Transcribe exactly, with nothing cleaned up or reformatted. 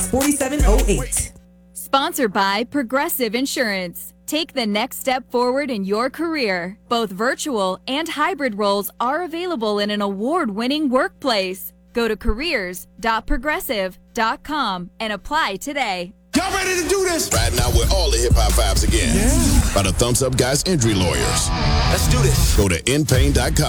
six four seven zero eight. Sponsored by Progressive Insurance. Take the next step forward in your career. Both virtual and hybrid roles are available in an award-winning workplace. Go to careers dot progressive dot com and apply today. Y'all ready to do this? Right now, with all the hip-hop vibes again. Yeah. By the Thumbs Up Guys Injury Lawyers. Let's do this. Go to in pain dot com.